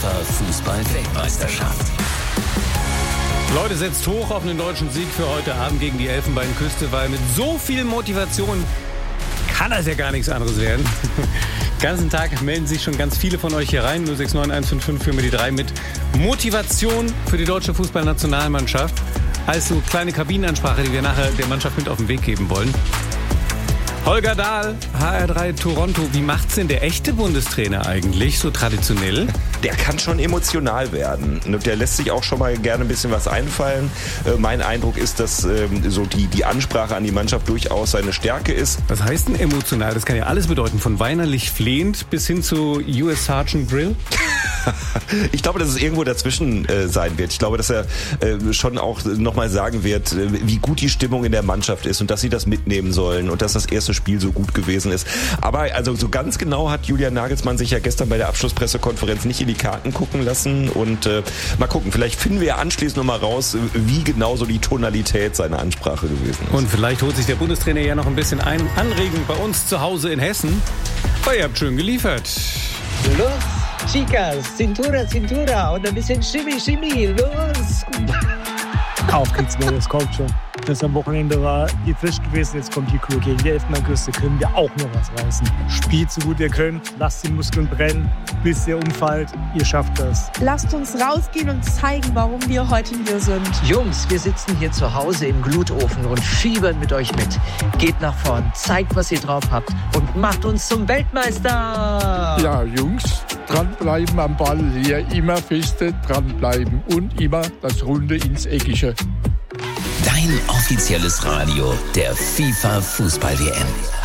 FIFA-Fußball-Weltmeisterschaft. Leute, setzt hoch auf einen deutschen Sieg für heute Abend gegen die Elfenbeinküste, weil mit so viel Motivation kann das ja gar nichts anderes werden. Den ganzen Tag melden sich schon ganz viele von euch hier rein. 069155 für mir die 3 mit Motivation für die deutsche Fußballnationalmannschaft. Also kleine Kabinenansprache, die wir nachher der Mannschaft mit auf den Weg geben wollen. Holger Dahl, HR3 Toronto. Wie macht's denn der echte Bundestrainer eigentlich so traditionell? Der kann schon emotional werden. Der lässt sich auch schon mal gerne ein bisschen was einfallen. Mein Eindruck ist, dass so die Ansprache an die Mannschaft durchaus seine Stärke ist. Was heißt denn emotional? Das kann ja alles bedeuten. Von weinerlich flehend bis hin zu US Sergeant Grill. Ich glaube, dass es irgendwo dazwischen sein wird. Ich glaube, dass er schon auch nochmal sagen wird, wie gut die Stimmung in der Mannschaft ist und dass sie das mitnehmen sollen und dass das erste Spiel so gut gewesen ist. Aber also so ganz genau hat Julian Nagelsmann sich ja gestern bei der Abschlusspressekonferenz nicht in die Karten gucken lassen. Und mal gucken, vielleicht finden wir ja anschließend nochmal raus, wie genau so die Tonalität seiner Ansprache gewesen ist. Und vielleicht holt sich der Bundestrainer ja noch ein bisschen Anregend bei uns zu Hause in Hessen. Weil ihr habt schön geliefert. Los, Chicas, Cintura, Cintura und ein bisschen Shimmy, Shimmy, los! Auf geht's los, das kommt schon. Das am Wochenende war die frisch gewesen, jetzt kommt die Crew gegen die Elfenbeinküste, können wir auch noch was reißen. Spielt so gut ihr könnt, lasst die Muskeln brennen, bis ihr umfallt, ihr schafft das. Lasst uns rausgehen und zeigen, warum wir heute hier sind. Jungs, wir sitzen hier zu Hause im Glutofen und fiebern mit euch mit. Geht nach vorn, zeigt, was ihr drauf habt und macht uns zum Weltmeister! Ja, Jungs, dranbleiben am Ball hier, immer feste dranbleiben und immer das Runde ins Eckige. Dein offizielles Radio der FIFA-Fußball-WM.